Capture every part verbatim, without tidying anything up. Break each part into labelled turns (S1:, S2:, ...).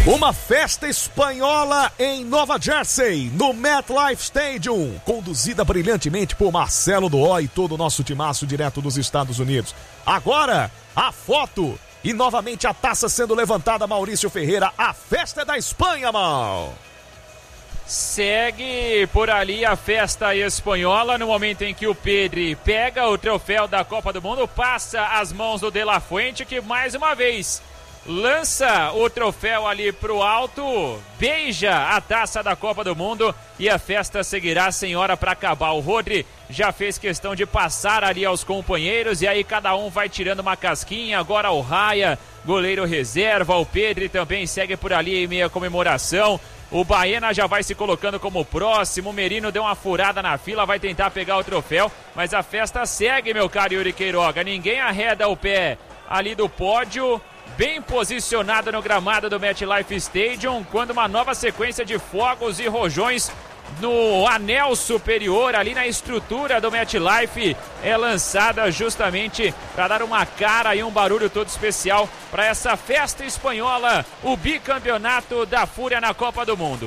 S1: Uma festa espanhola em Nova Jersey, no MetLife Stadium, conduzida brilhantemente por Marcelo Doó e todo o nosso timaço direto dos Estados Unidos. Agora, a foto e novamente a taça sendo levantada, Maurício Ferreira. A festa é da Espanha, Mal.
S2: Segue por ali a festa espanhola no momento em que o Pedri pega o troféu da Copa do Mundo, passa as mãos do De La Fuente, que mais uma vez lança o troféu ali pro alto, beija a taça da Copa do Mundo e a festa seguirá sem hora para acabar. O Rodri já fez questão de passar ali aos companheiros e aí cada um vai tirando uma casquinha. Agora o Raya, goleiro reserva, o Pedri também segue por ali em meia comemoração. O Baena já vai se colocando como próximo, o Merino deu uma furada na fila, vai tentar pegar o troféu, mas a festa segue, meu caro Yuri Queiroga, ninguém arreda o pé ali do pódio. Bem posicionado no gramado do MetLife Stadium, quando uma nova sequência de fogos e rojões no anel superior, ali na estrutura do MetLife, é lançada justamente para dar uma cara e um barulho todo especial para essa festa espanhola, o bicampeonato da Fúria na Copa do Mundo.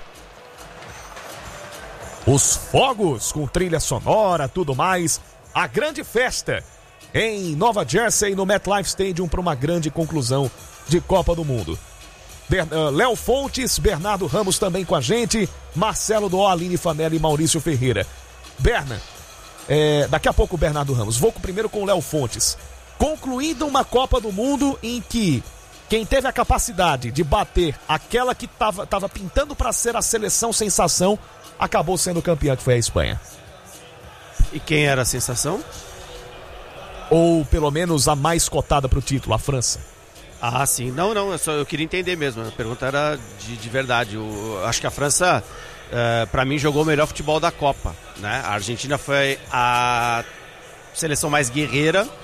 S1: Os fogos com trilha sonora, tudo mais, a grande festa em Nova Jersey, no MetLife Stadium, para uma grande conclusão de Copa do Mundo. Ber- uh, Léo Fontes, Bernardo Ramos também com a gente, Marcelo Doó, Aline Fanelli e Maurício Ferreira. Berna, é, daqui a pouco o Bernardo Ramos. Vou primeiro com o Léo Fontes. Concluindo uma Copa do Mundo em que quem teve a capacidade de bater aquela que estava tava pintando para ser a seleção sensação, acabou sendo campeã, que foi a Espanha.
S3: E quem era a sensação?
S1: Ou pelo menos a mais cotada para o título, a França.
S3: Ah, sim. Não, não, eu, só, eu queria entender mesmo. A pergunta era de, de verdade. Eu acho que a França, uh, para mim, jogou o melhor futebol da Copa, né? A Argentina foi a seleção mais guerreira, uh,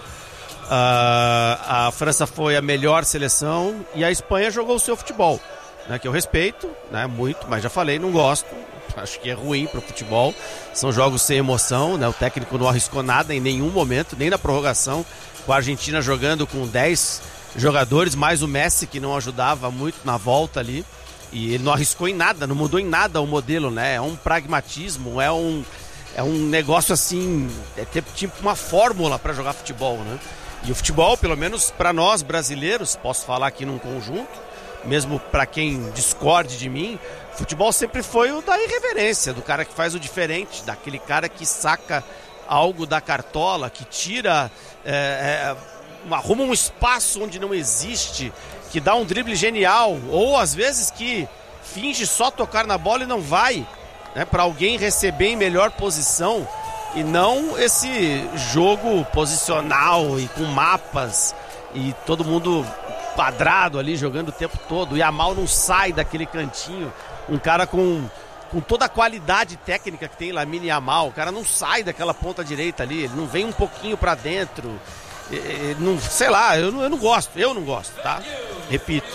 S3: a França foi a melhor seleção e a Espanha jogou o seu futebol, né? Que eu respeito, né? Muito, mas já falei, não gosto. Acho que é ruim para o futebol. São jogos sem emoção, né? O técnico não arriscou nada em nenhum momento, nem na prorrogação, com a Argentina jogando com dez jogadores, mais o Messi, que não ajudava muito na volta ali. E ele não arriscou em nada, não mudou em nada o modelo, né? É um pragmatismo, é um, é um negócio assim, é tipo uma fórmula para jogar futebol, né? E o futebol, pelo menos para nós brasileiros, posso falar aqui num conjunto, mesmo para quem discorde de mim, futebol sempre foi o da irreverência, do cara que faz o diferente, daquele cara que saca algo da cartola, que tira, é, é, arruma um espaço onde não existe, que dá um drible genial, ou às vezes que finge só tocar na bola e não vai, né, para alguém receber em melhor posição, e não esse jogo posicional e com mapas e todo mundo quadrado ali, jogando o tempo todo, e a Yamal não sai daquele cantinho, um cara com, com toda a qualidade técnica que tem Lamine Yamal, o cara não sai daquela ponta direita ali, ele não vem um pouquinho pra dentro, ele não, sei lá, eu não, eu não gosto, eu não gosto, tá? Repito,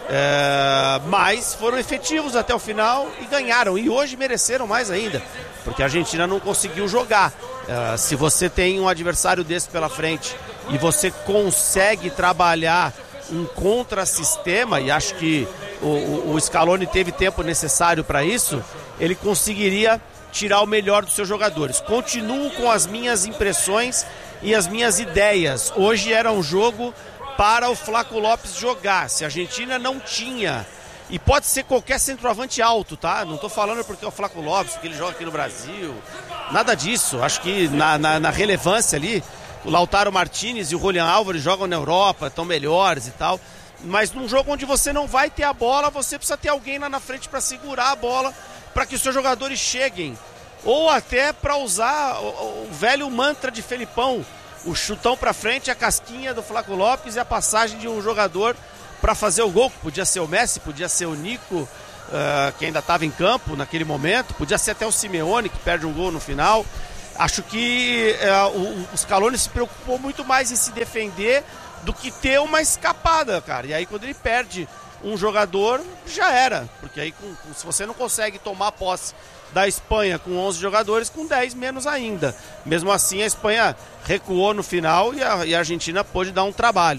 S3: é, mas foram efetivos até o final e ganharam, e hoje mereceram mais ainda, porque a Argentina não conseguiu jogar. É, se você tem um adversário desse pela frente e você consegue trabalhar um contrassistema, e acho que o, o, o Scaloni teve tempo necessário para isso, ele conseguiria tirar o melhor dos seus jogadores. Continuo com as minhas impressões e as minhas ideias. Hoje era um jogo para o Flaco Lopes jogar. Se a Argentina não tinha, e pode ser qualquer centroavante alto, tá? Não tô falando porque é o Flaco Lopes, porque ele joga aqui no Brasil, nada disso. Acho que na, na, na relevância ali, o Lautaro Martinez e o Julián Álvares jogam na Europa, estão melhores e tal. Mas num jogo onde você não vai ter a bola, você precisa ter alguém lá na frente para segurar a bola, para que os seus jogadores cheguem. Ou até para usar o, o velho mantra de Felipão, o chutão para frente, a casquinha do Flaco Lopes e a passagem de um jogador para fazer o gol. Podia ser o Messi, podia ser o Nico, uh, que ainda estava em campo naquele momento, podia ser até o Simeone, que perde um gol no final. Acho que é, o, o Scaloni se preocupou muito mais em se defender do que ter uma escapada, cara. E aí quando ele perde um jogador, já era. Porque aí com, com, se você não consegue tomar posse da Espanha com onze jogadores, com dez menos ainda. Mesmo assim a Espanha recuou no final e a, e a Argentina pôde dar um trabalho.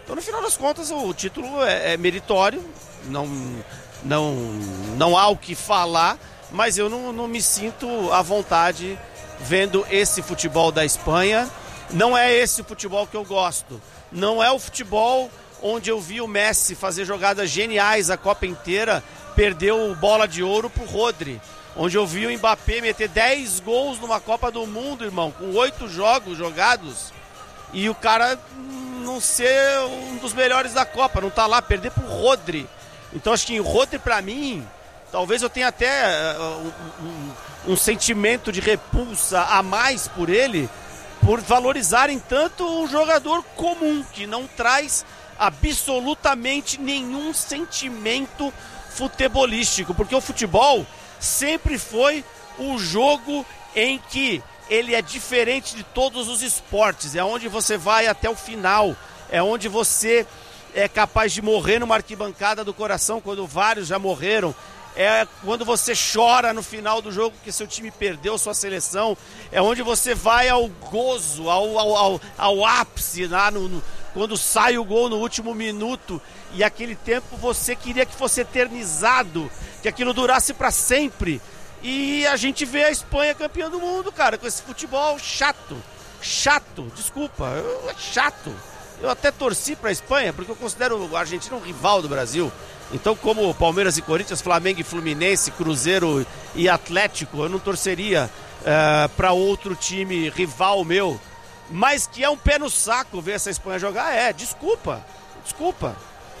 S3: Então, no final das contas, o título é, é meritório, não, não, não há o que falar, mas eu não, não me sinto à vontade vendo esse futebol da Espanha. Não é esse o futebol que eu gosto. Não é o futebol onde eu vi o Messi fazer jogadas geniais a Copa inteira, perdeu bola de ouro pro Rodri. Onde eu vi o Mbappé meter dez gols numa Copa do Mundo, irmão, com oito jogos jogados, e o cara não ser um dos melhores da Copa, não tá lá, perder pro Rodri. Então acho que o Rodri, pra mim, talvez eu tenha até uh, um, um, um sentimento de repulsa a mais por ele, por valorizarem tanto um jogador comum, que não traz absolutamente nenhum sentimento futebolístico, porque o futebol sempre foi o jogo em que ele é diferente de todos os esportes, é onde você vai até o final, é onde você é capaz de morrer numa arquibancada do coração, quando vários já morreram, é quando você chora no final do jogo porque seu time perdeu sua seleção, é onde você vai ao gozo, ao, ao, ao, ao ápice, lá no, no, quando sai o gol no último minuto, e aquele tempo você queria que fosse eternizado, que aquilo durasse para sempre. E a gente vê a Espanha campeã do mundo, cara, com esse futebol chato, chato, desculpa, é chato. Eu até torci para a Espanha, porque eu considero a Argentina um rival do Brasil. Então, como Palmeiras e Corinthians, Flamengo e Fluminense, Cruzeiro e Atlético, eu não torceria uh, para outro time rival meu. Mas que é um pé no saco ver essa Espanha jogar, é, desculpa, desculpa.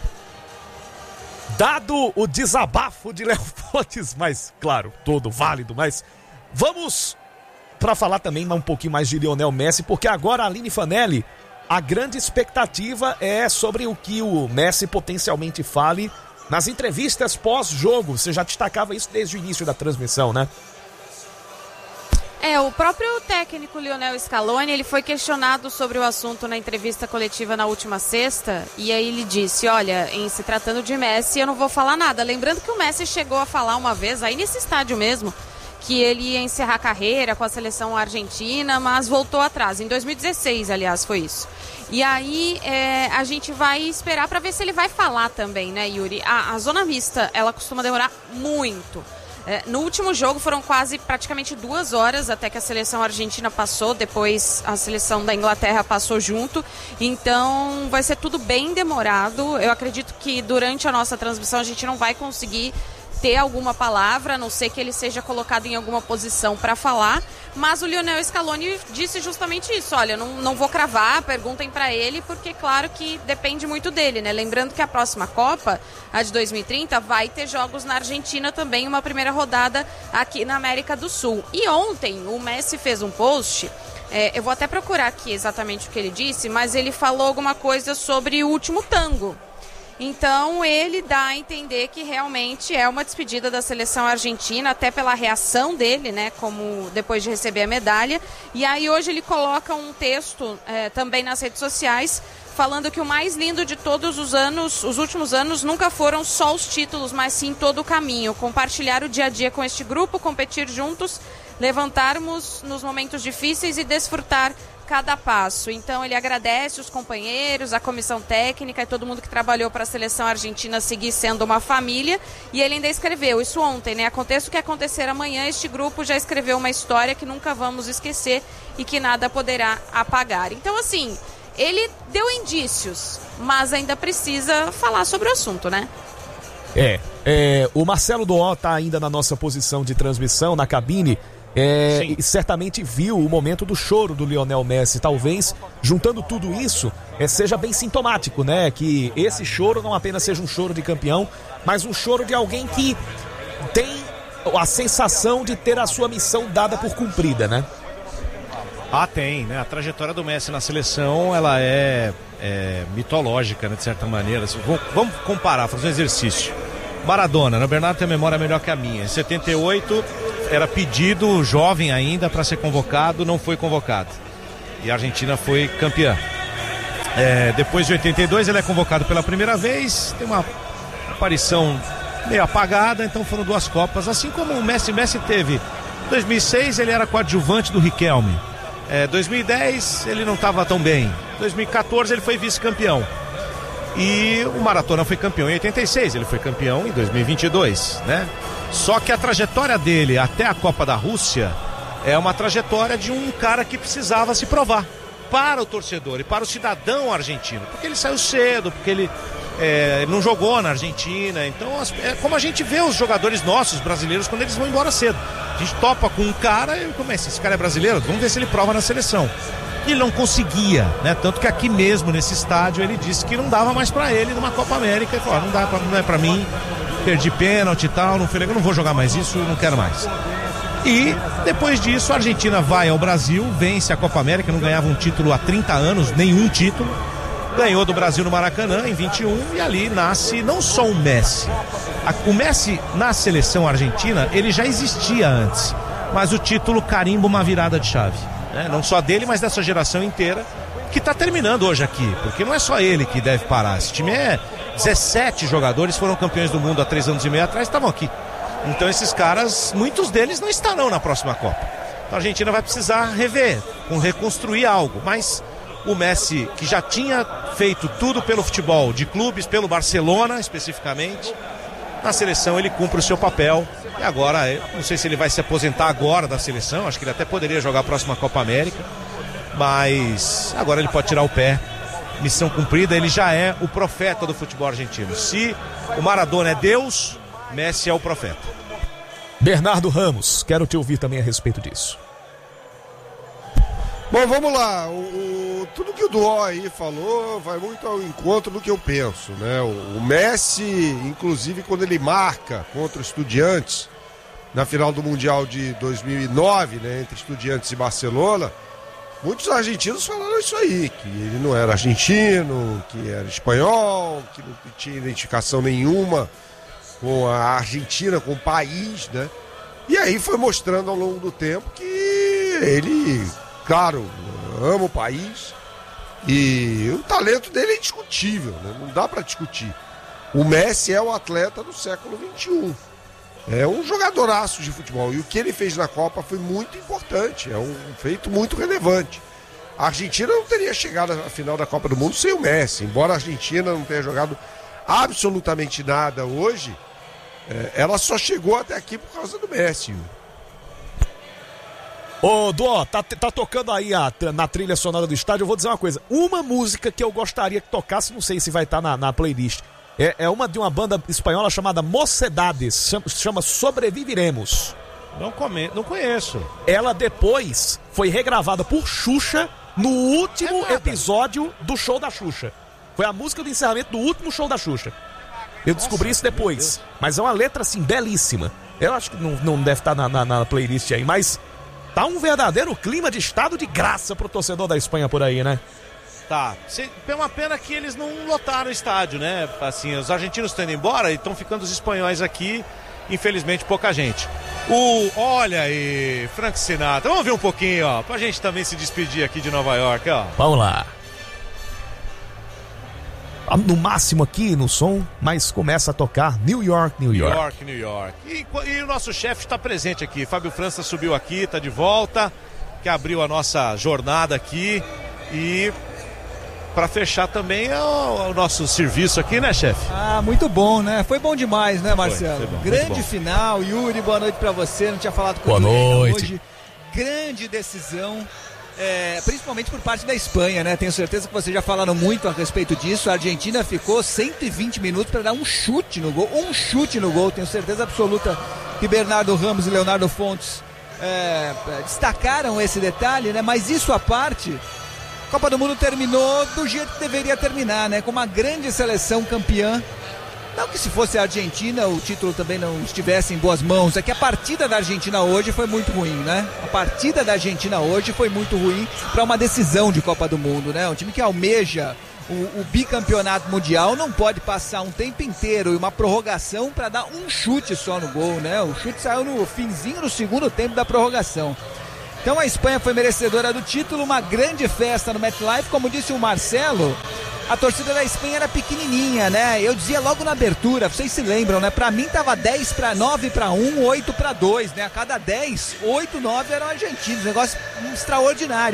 S1: Dado o desabafo de Léo Fontes, mas, claro, todo válido, mas vamos para falar também um pouquinho mais de Lionel Messi, porque agora a Aline Fanelli, a grande expectativa é sobre o que o Messi potencialmente fale nas entrevistas pós-jogo. Você já destacava isso desde o início da transmissão, né?
S4: É, o próprio técnico Lionel Scaloni, ele foi questionado sobre o assunto na entrevista coletiva na última sexta, e aí ele disse, olha, em se tratando de Messi, eu não vou falar nada. Lembrando que o Messi chegou a falar uma vez, aí nesse estádio mesmo, que ele ia encerrar a carreira com a seleção argentina, mas voltou atrás. Em dois mil e dezesseis, aliás, foi isso. E aí é, a gente vai esperar para ver se ele vai falar também, né, Yuri? A, a zona mista, ela costuma demorar muito. É, no último jogo foram quase praticamente duas horas até que a seleção argentina passou, depois a seleção da Inglaterra passou junto, então vai ser tudo bem demorado. Eu acredito que durante a nossa transmissão a gente não vai conseguir ter alguma palavra, a não ser que ele seja colocado em alguma posição para falar, mas o Lionel Scaloni disse justamente isso, olha, não, não vou cravar, perguntem para ele, porque claro que depende muito dele, né? Lembrando que a próxima Copa, a de dois mil e trinta, vai ter jogos na Argentina também, uma primeira rodada aqui na América do Sul. E ontem o Messi fez um post, é, eu vou até procurar aqui exatamente o que ele disse, mas ele falou alguma coisa sobre o último tango. Então ele dá a entender que realmente é uma despedida da seleção argentina, até pela reação dele, né, como depois de receber a medalha. E aí hoje ele coloca um texto é, também nas redes sociais, falando que o mais lindo de todos os anos, os últimos anos, nunca foram só os títulos, mas sim todo o caminho. Compartilhar o dia a dia com este grupo, competir juntos, levantarmos nos momentos difíceis e desfrutar cada passo. Então ele agradece os companheiros, a comissão técnica e todo mundo que trabalhou para a seleção argentina seguir sendo uma família. E ele ainda escreveu isso ontem, né? Aconteça o que acontecer amanhã, este grupo já escreveu uma história que nunca vamos esquecer e que nada poderá apagar. Então, assim, ele deu indícios, mas ainda precisa falar sobre o assunto, né?
S1: É, é o Marcelo Doó tá ainda na nossa posição de transmissão, na cabine. É, e certamente viu o momento do choro do Lionel Messi. Talvez, juntando tudo isso, é, seja bem sintomático, né? Que esse choro não apenas seja um choro de campeão, mas um choro de alguém que tem a sensação de ter a sua missão dada por cumprida, né?
S5: Ah, tem, né? A trajetória do Messi na seleção, ela é, é mitológica, né? De certa maneira. Vamos comparar, fazer um exercício. Maradona, né? O Bernardo tem a memória melhor que a minha. Em setenta e oito era pedido, jovem ainda, para ser convocado, não foi convocado. E a Argentina foi campeã. É, depois de oitenta e dois ele é convocado pela primeira vez, tem uma aparição meio apagada, então foram duas Copas. Assim como o Messi, Messi teve em dois mil e seis ele era coadjuvante do Riquelme. É, dois mil e dez ele não estava tão bem. dois mil e quatorze ele foi vice-campeão. E o Maradona foi campeão em oitenta e seis, ele foi campeão em dois mil e vinte e dois, né? Só que a trajetória dele até a Copa da Rússia é uma trajetória de um cara que precisava se provar para o torcedor e para o cidadão argentino, porque ele saiu cedo, porque ele é, não jogou na Argentina. Então é como a gente vê os jogadores nossos, brasileiros, quando eles vão embora cedo. A gente topa com um cara e começa, esse cara é brasileiro, vamos ver se ele prova na seleção. E ele não conseguia, né? Tanto que aqui mesmo, nesse estádio, ele disse que não dava mais pra ele numa Copa América. Ele falou, não dá pra, não é pra mim, perdi pênalti e tal, não foi legal, não vou jogar mais isso, não quero mais. E depois disso a Argentina vai ao Brasil, vence a Copa América, não ganhava um título há trinta anos, nenhum título. Ganhou do Brasil no Maracanã em vinte e um e ali nasce não só o Messi. O Messi na seleção argentina, ele já existia antes, mas o título carimba uma virada de chave. Né? Não só dele, mas dessa geração inteira que está terminando hoje aqui, porque não é só ele que deve parar. Esse time é dezessete jogadores, foram campeões do mundo há três anos e meio atrás, estavam aqui. Então esses caras, muitos deles não estarão na próxima Copa. Então a Argentina vai precisar rever, reconstruir algo, mas o Messi, que já tinha feito tudo pelo futebol de clubes, pelo Barcelona especificamente, na seleção ele cumpre o seu papel. E agora, não sei se ele vai se aposentar agora da seleção, acho que ele até poderia jogar a próxima Copa América, mas agora ele pode tirar o pé. Missão cumprida, ele já é o profeta do futebol argentino. Se o Maradona é Deus, Messi é o profeta.
S1: Bernardo Ramos, quero te ouvir também a respeito disso.
S6: Bom, vamos lá. O, o, tudo que o Duó aí falou vai muito ao encontro do que eu penso, né? O, o Messi, inclusive, quando ele marca contra o Estudiantes na final do Mundial de dois mil e nove, né, entre Estudiantes e Barcelona, muitos argentinos falaram isso aí, que ele não era argentino, que era espanhol, que não tinha identificação nenhuma com a Argentina, com o país, né? E aí foi mostrando ao longo do tempo que ele, claro, ama o país e o talento dele é indiscutível, né? Não dá para discutir. O Messi é o atleta do século vinte e um. É um jogadoraço de futebol. E o que ele fez na Copa foi muito importante. É um feito muito relevante. A Argentina não teria chegado à final da Copa do Mundo sem o Messi. Embora a Argentina não tenha jogado absolutamente nada hoje, é, ela só chegou até aqui por causa do Messi.
S1: Ô, Duó, tá, tá tocando aí a, na trilha sonora do estádio. Eu vou dizer uma coisa. Uma música que eu gostaria que tocasse, não sei se vai estar na, na playlist. É, é uma de uma banda espanhola chamada Mocedades, chama, chama Sobreviviremos.
S5: Não, come, não conheço.
S1: Ela depois foi regravada por Xuxa no último é episódio do show da Xuxa. Foi a música do encerramento do último show da Xuxa. Eu Nossa, descobri isso depois, mas é uma letra assim belíssima. Eu acho que não, não deve estar na, na, na playlist aí, mas tá um verdadeiro clima de estado de graça pro torcedor da Espanha por aí, né?
S5: Tá, é uma pena que eles não lotaram o estádio, né? Assim, os argentinos estão indo embora e estão ficando os espanhóis aqui, infelizmente pouca gente. O, olha aí, Frank Sinatra, vamos ver um pouquinho, ó, pra gente também se despedir aqui de Nova York, ó.
S1: Vamos lá. No máximo aqui no som, mas começa a tocar New York, New York.
S5: New York, New York. E, e o nosso chefe está presente aqui, Fábio França subiu aqui, tá de volta, que abriu a nossa jornada aqui e... para fechar também é o, o nosso serviço aqui, né, chefe?
S7: Ah, muito bom, né? Foi bom demais, né, Marcelo?
S5: Foi, foi bom,
S7: grande final. Yuri, boa noite pra você. Não tinha falado com
S1: boa
S7: o Yuri
S1: noite.
S7: Hoje. Grande decisão, é, principalmente por parte da Espanha, né? Tenho certeza que vocês já falaram muito a respeito disso. A Argentina ficou cento e vinte minutos para dar um chute no gol. Um chute no gol. Tenho certeza absoluta que Bernardo Ramos e Leonardo Fontes é, destacaram esse detalhe, né? Mas isso à parte... A Copa do Mundo terminou do jeito que deveria terminar, né? Com uma grande seleção campeã. Não que se fosse a Argentina o título também não estivesse em boas mãos. É que a partida da Argentina hoje foi muito ruim, né? A partida da Argentina hoje foi muito ruim para uma decisão de Copa do Mundo, né? Um time que almeja o, o bicampeonato mundial não pode passar um tempo inteiro e uma prorrogação para dar um chute só no gol, né? O chute saiu no finzinho do segundo tempo da prorrogação. Então a Espanha foi merecedora do título, uma grande festa no MetLife, como disse o Marcelo, a torcida da Espanha era pequenininha, né? Eu dizia logo na abertura, vocês se lembram, né? Pra mim tava dez para nove para um, oito para dois, né? A cada dez, oito, nove eram argentinos, negócio extraordinário.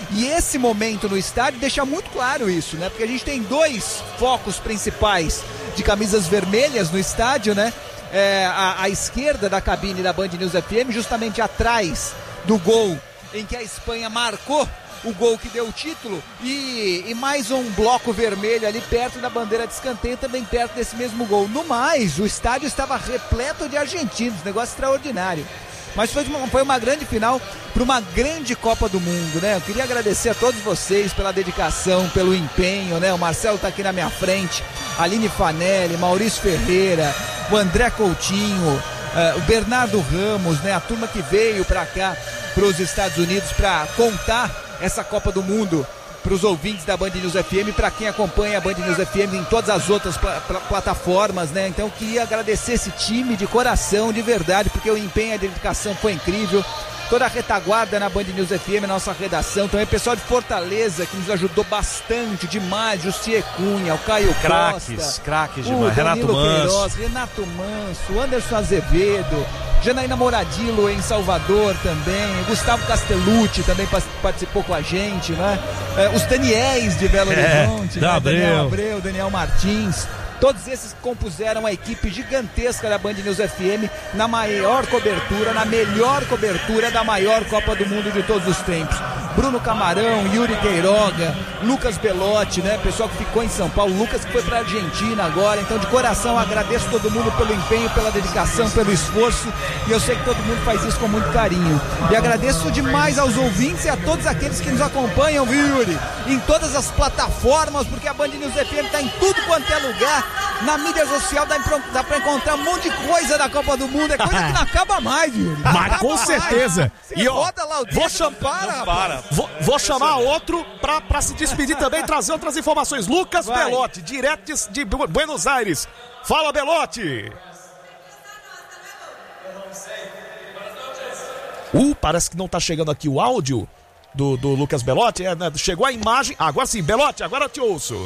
S7: E esse momento no estádio deixa muito claro isso, né? Porque a gente tem dois focos principais de camisas vermelhas no estádio, né? É, à, à esquerda da cabine da Band News F M, justamente atrás do gol em que a Espanha marcou o gol que deu o título, e, e mais um bloco vermelho ali perto da bandeira de escanteio, também perto desse mesmo gol. No mais, o estádio estava repleto de argentinos, negócio extraordinário. Mas foi uma, foi uma grande final para uma grande Copa do Mundo, né? Eu queria agradecer a todos vocês pela dedicação, pelo empenho, né? O Marcelo está aqui na minha frente, a Aline Fanelli, Maurício Ferreira, o André Coutinho, uh, o Bernardo Ramos, né? A turma que veio para cá, para os Estados Unidos, para contar essa Copa do Mundo para os ouvintes da Band News F M, para quem acompanha a Band News F M em todas as outras pl- pl- plataformas, né? Então eu queria agradecer esse time de coração, de verdade, porque o empenho e a dedicação foi incrível. Toda a retaguarda na Band News F M, nossa redação, também o pessoal de Fortaleza que nos ajudou bastante, demais, Jussier Cunha, o Caio
S5: Craques,
S7: Costa,
S5: craques
S7: o
S5: demais, Renato
S7: Danilo
S5: Manso.
S7: Queiroz, Renato Manso, Anderson Azevedo, Janaína Moradillo em Salvador também, Gustavo Castellucci também participou com a gente, né? É, os Daniéis de Belo Horizonte,
S5: é,
S7: né?
S5: Abreu.
S7: Daniel Abreu, Daniel Martins. Todos esses compuseram a equipe gigantesca da Band News F M na maior cobertura, na melhor cobertura da maior Copa do Mundo de todos os tempos. Bruno Camarão, Yuri Queiroga, Lucas Belotti, né? Pessoal que ficou em São Paulo, Lucas que foi para a Argentina agora. Então, de coração, agradeço todo mundo pelo empenho, pela dedicação, pelo esforço. E eu sei que todo mundo faz isso com muito carinho. E agradeço demais aos ouvintes e a todos aqueles que nos acompanham, viu, Yuri? Em todas as plataformas, porque a Band News F M está em tudo quanto é lugar. Na mídia social dá, dá pra encontrar um monte de coisa da Copa do Mundo. É coisa que não acaba mais, Yuri. Não
S1: Mas com
S7: acaba
S1: certeza.
S7: mais.
S1: E ó,
S7: roda lá o
S1: vou
S7: dedo,
S1: cham-
S7: não para,
S5: não
S7: rapaz.
S5: para.
S1: Vou, vou chamar outro pra, pra se despedir também e trazer outras informações. Lucas
S7: Vai.
S1: Belotti, direto de, de Bu- Buenos Aires. Fala, Belotti. Uh, parece que não tá chegando aqui o áudio do, do Lucas Belotti. É, né? Chegou a imagem. Agora sim, Belotti, agora eu te ouço.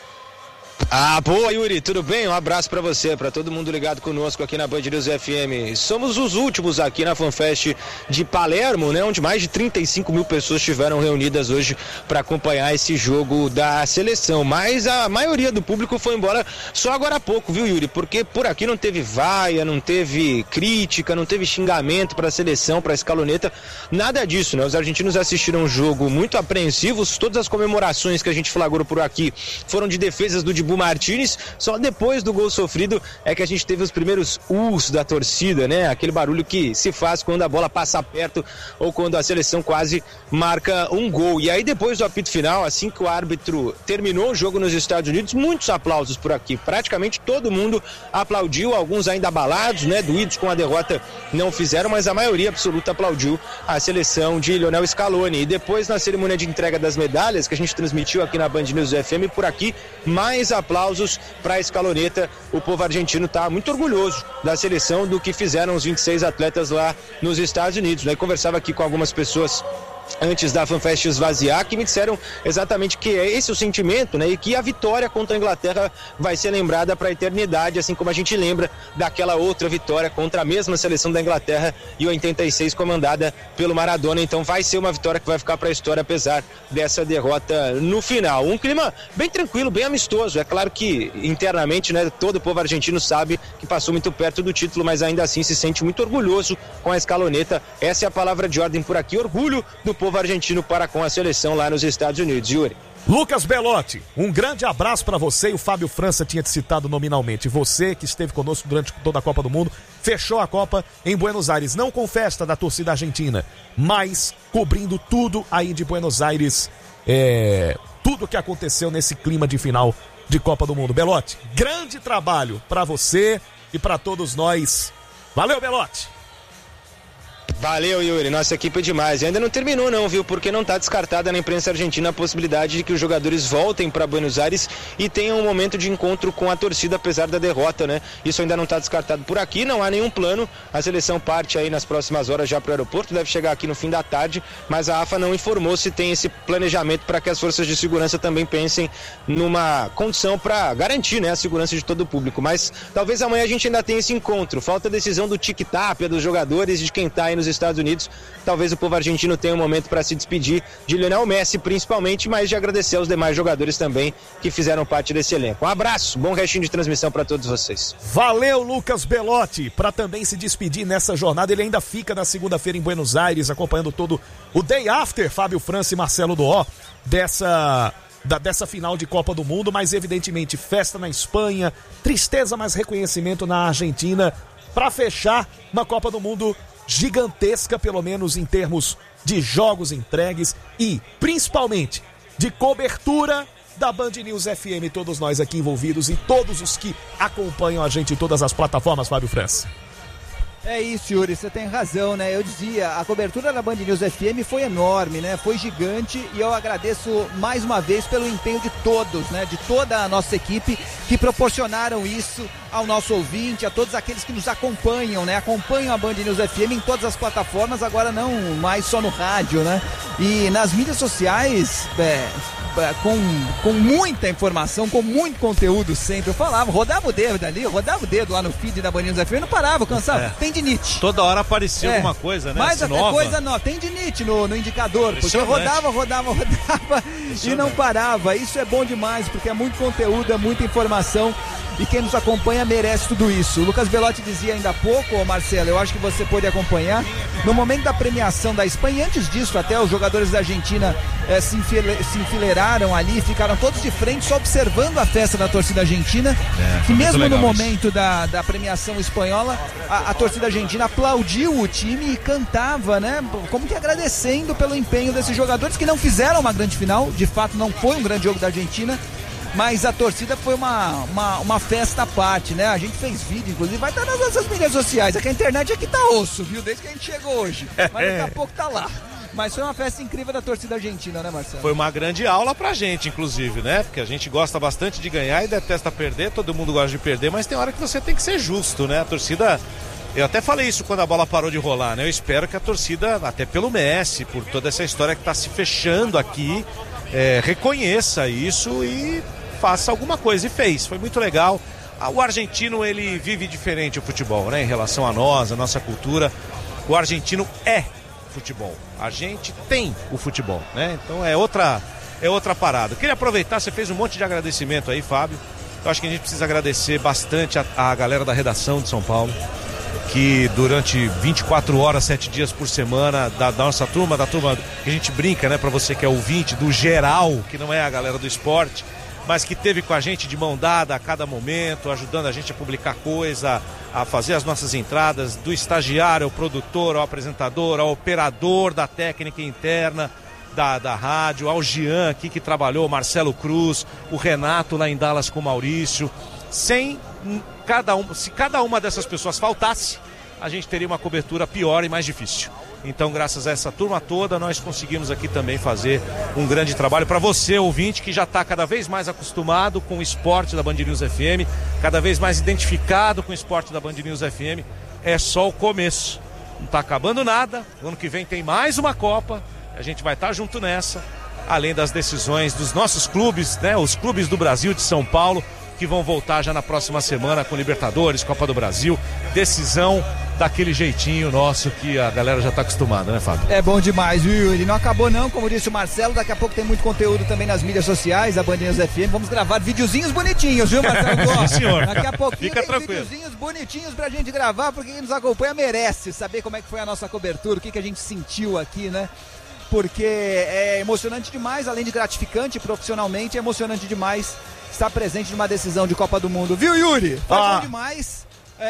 S8: Ah, boa, Yuri, tudo bem? Um abraço pra você, pra todo mundo ligado conosco aqui na Band News F M. Somos os últimos aqui na FanFest de Palermo, né, onde mais de trinta e cinco mil pessoas estiveram reunidas hoje para acompanhar esse jogo da seleção. Mas a maioria do público foi embora só agora há pouco, viu, Yuri? Porque por aqui não teve vaia, não teve crítica, não teve xingamento para a seleção, para a escaloneta, nada disso, né? Os argentinos assistiram um jogo muito apreensivos, todas as comemorações que a gente flagrou por aqui foram de defesas do Dibu Martínez. Só depois do gol sofrido é que a gente teve os primeiros us da torcida, né? Aquele barulho que se faz quando a bola passa perto ou quando a seleção quase marca um gol. E aí depois do apito final, assim que o árbitro terminou o jogo nos Estados Unidos, muitos aplausos por aqui. Praticamente todo mundo aplaudiu, alguns ainda abalados, né? Doídos com a derrota não fizeram, mas a maioria absoluta aplaudiu a seleção de Lionel Scaloni. E depois na cerimônia de entrega das medalhas, que a gente transmitiu aqui na Band News F M, por aqui, mais aplausos para a escaloneta. O povo argentino está muito orgulhoso da seleção, do que fizeram os vinte e seis atletas lá nos Estados Unidos, né? Conversava aqui com algumas pessoas antes da FanFest esvaziar, que me disseram exatamente que é esse o sentimento, né? E que a vitória contra a Inglaterra vai ser lembrada para a eternidade, assim como a gente lembra daquela outra vitória contra a mesma seleção da Inglaterra em oitenta e seis, comandada pelo Maradona. Então vai ser uma vitória que vai ficar para a história, apesar dessa derrota no final. Um clima bem tranquilo, bem amistoso. É claro que internamente, né, todo o povo argentino sabe que passou muito perto do título, mas ainda assim se sente muito orgulhoso com a escaloneta. Essa é a palavra de ordem por aqui, orgulho do povo argentino para com a seleção lá nos Estados Unidos. Yuri.
S1: Lucas Belotti, um grande abraço para você. E o Fábio França tinha te citado nominalmente. Você que esteve conosco durante toda a Copa do Mundo, fechou a Copa em Buenos Aires, não com festa da torcida argentina, mas cobrindo tudo aí de Buenos Aires, é, tudo que aconteceu nesse clima de final de Copa do Mundo. Belotti, grande trabalho para você e para todos nós. Valeu, Belotti.
S8: Valeu, Yuri, nossa equipe é demais. E ainda não terminou não, viu? Porque não está descartada na imprensa argentina a possibilidade de que os jogadores voltem para Buenos Aires e tenham um momento de encontro com a torcida, apesar da derrota, né? Isso ainda não está descartado por aqui, não há nenhum plano. A seleção parte aí nas próximas horas já para o aeroporto, deve chegar aqui no fim da tarde, mas a AFA não informou se tem esse planejamento para que as forças de segurança também pensem numa condição para garantir, né, a segurança de todo o público. Mas talvez amanhã a gente ainda tenha esse encontro. Falta a decisão do tic-tac dos jogadores e de quem está aí nos Estados Unidos. Talvez o povo argentino tenha um momento para se despedir de Lionel Messi, principalmente, mas de agradecer aos demais jogadores também que fizeram parte desse elenco. Um abraço, bom restinho de transmissão para todos vocês.
S1: Valeu, Lucas Belotti, para também se despedir nessa jornada. Ele ainda fica na segunda-feira em Buenos Aires, acompanhando todo o Day After, Fábio França e Marcelo Doó, dessa... Da, dessa final de Copa do Mundo, mas evidentemente festa na Espanha, tristeza, mas reconhecimento na Argentina, para fechar uma Copa do Mundo gigantesca, pelo menos em termos de jogos entregues e principalmente de cobertura da Band News F M, todos nós aqui envolvidos e todos os que acompanham a gente em todas as plataformas, Fábio França.
S7: É isso, Yuri, você tem razão, né? Eu dizia, a cobertura da Band News F M foi enorme, né? Foi gigante e eu agradeço mais uma vez pelo empenho de todos, né? De toda a nossa equipe que proporcionaram isso ao nosso ouvinte, a todos aqueles que nos acompanham, né? Acompanham a Band News F M em todas as plataformas, agora não mais só no rádio, né? E nas mídias sociais, é, com, com muita informação, com muito conteúdo sempre. Eu falava, rodava o dedo ali, rodava o dedo lá no feed da Band News F M, não parava, cansava. É. Tendinite.
S5: Toda hora aparecia é. alguma coisa, né?
S7: Mas até
S5: nova.
S7: coisa não, tendinite no, no indicador, porque eu rodava, rodava, rodava e não parava. Isso é bom demais, porque é muito conteúdo, é muita informação e quem nos acompanha merece tudo isso. O Lucas Belotti dizia ainda há pouco, ô Marcelo, eu acho que você pôde acompanhar, no momento da premiação da Espanha, e antes disso até os jogadores da Argentina eh, se, enfile, se enfileiraram ali, ficaram todos de frente, só observando a festa da torcida argentina, é, que mesmo no momento da, da premiação espanhola, a, a torcida argentina aplaudiu o time e cantava, né, como que agradecendo pelo empenho desses jogadores que não fizeram uma grande final, de fato não foi um grande jogo da Argentina, mas a torcida foi uma, uma, uma festa à parte, né? A gente fez vídeo, inclusive, vai estar nas nossas mídias sociais. Aqui a internet aqui tá osso, viu? Desde que a gente chegou hoje. Mas daqui a pouco tá lá. Mas foi uma festa incrível da torcida argentina, né, Marcelo?
S5: Foi uma grande aula pra gente, inclusive, né? Porque a gente gosta bastante de ganhar e detesta perder, todo mundo gosta de perder, mas tem hora que você tem que ser justo, né? A torcida... Eu até falei isso quando a bola parou de rolar, né? Eu espero que a torcida, até pelo Messi, por toda essa história que tá se fechando aqui, é, reconheça isso e faça alguma coisa, e fez, foi muito legal. O argentino, ele vive diferente o futebol, né, em relação a nós, a nossa cultura. O argentino é futebol, a gente tem o futebol, né, então é outra, é outra parada. Queria aproveitar, você fez um monte de agradecimento aí, Fábio. Eu acho que a gente precisa agradecer bastante a, a galera da redação de São Paulo, que durante vinte e quatro horas, sete dias por semana, da, da nossa turma, da turma que a gente brinca, né, pra você que é ouvinte, do geral, que não é a galera do esporte, mas que teve com a gente de mão dada a cada momento, ajudando a gente a publicar coisa, a fazer as nossas entradas, do estagiário ao produtor, ao apresentador, ao operador da técnica interna da, da rádio, ao Jean aqui que trabalhou, Marcelo Cruz, o Renato lá em Dallas com o Maurício. Sem cada um, se cada uma dessas pessoas faltasse, a gente teria uma cobertura pior e mais difícil. Então, graças a essa turma toda, nós conseguimos aqui também fazer um grande trabalho para você, ouvinte, que já está cada vez mais acostumado com o esporte da Band News F M, cada vez mais identificado com o esporte da Band News F M. É só o começo. Não está acabando nada. O ano que vem tem mais uma Copa. A gente vai estar junto nessa, além das decisões dos nossos clubes, né? Os clubes do Brasil, de São Paulo, que vão voltar já na próxima semana com Libertadores, Copa do Brasil, decisão daquele jeitinho nosso que a galera já está acostumada, né, Fábio?
S7: É bom demais, viu, Yuri? Não acabou não, como disse o Marcelo, daqui a pouco tem muito conteúdo também nas mídias sociais, a Band News F M, vamos gravar videozinhos bonitinhos, viu, Marcelo?
S5: Sim, senhor.
S7: Daqui a pouquinho
S5: Fica
S7: tem
S5: tranquilo.
S7: videozinhos bonitinhos pra gente gravar, porque quem nos acompanha merece saber como é que foi a nossa cobertura, o que, que a gente sentiu aqui, né? Porque é emocionante demais, além de gratificante profissionalmente, é emocionante demais estar presente numa decisão de Copa do Mundo. Viu, Yuri? Foi
S1: ah.
S7: bom demais.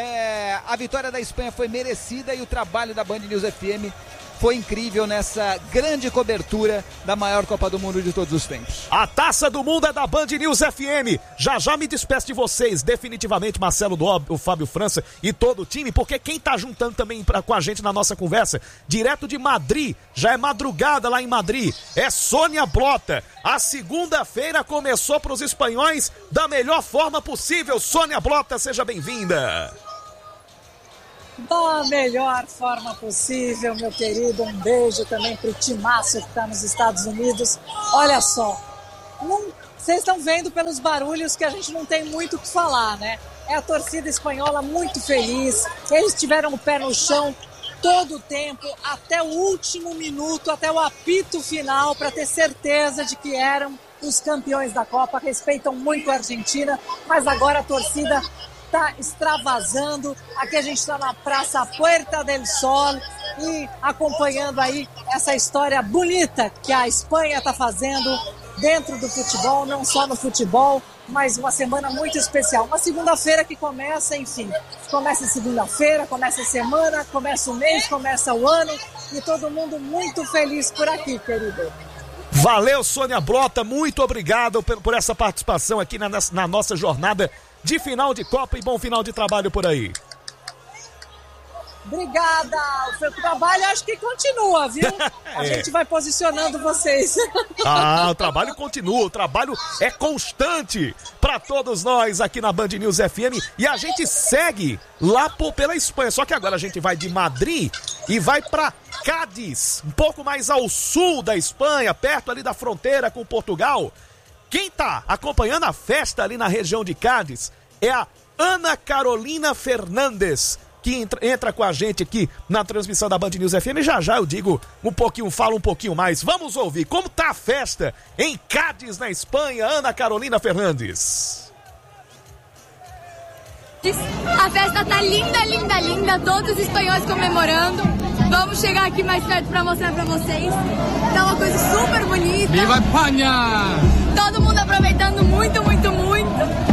S7: É, a vitória da Espanha foi merecida e o trabalho da Band News F M foi incrível nessa grande cobertura da maior Copa do Mundo de todos os tempos.
S1: A Taça do Mundo é da Band News F M. Já já me despeço de vocês, definitivamente, Marcelo Doó, o Fábio França e todo o time, porque quem tá juntando também pra, com a gente na nossa conversa, direto de Madrid, já é madrugada lá em Madrid, é Sônia Blota. A segunda-feira começou pros espanhóis da melhor forma possível. Sônia Blota, seja bem-vinda.
S9: Da melhor forma possível, meu querido. Um beijo também pro timaço que está nos Estados Unidos. Olha só, vocês estão vendo pelos barulhos que a gente não tem muito o que falar, né? É a torcida espanhola muito feliz. Eles tiveram o pé no chão todo o tempo, até o último minuto, até o apito final, para ter certeza de que eram os campeões da Copa. Respeitam muito a Argentina, mas agora a torcida está extravasando. Aqui a gente está na Praça Puerta del Sol e acompanhando aí essa história bonita que a Espanha está fazendo dentro do futebol, não só no futebol, mas uma semana muito especial. Uma segunda-feira que começa, enfim, começa segunda-feira, começa a semana, começa o mês, começa o ano e todo mundo muito feliz por aqui, querido.
S1: Valeu, Sônia Blota, muito obrigado por, por essa participação aqui na, na nossa jornada de final de Copa e bom final de trabalho por aí.
S9: Obrigada, o seu trabalho acho que continua, viu? A é. gente vai posicionando vocês.
S1: Ah, o trabalho continua, o trabalho é constante para todos nós aqui na Band News F M e a gente segue lá por, pela Espanha, só que agora a gente vai de Madrid e vai para Cádiz, um pouco mais ao sul da Espanha, perto ali da fronteira com Portugal. Quem tá acompanhando a festa ali na região de Cádiz é a Ana Carolina Fernandes, que entra, entra com a gente aqui na transmissão da Band News F M. Já já eu digo um pouquinho, falo um pouquinho mais. Vamos ouvir como tá a festa em Cádiz, na Espanha. Ana Carolina Fernandes.
S10: A festa tá linda, linda, linda. Todos os espanhóis comemorando. Vamos chegar aqui mais perto pra mostrar pra vocês. Tá uma coisa super bonita.
S11: Viva Espanha!
S10: Todo mundo aproveitando muito, muito, muito.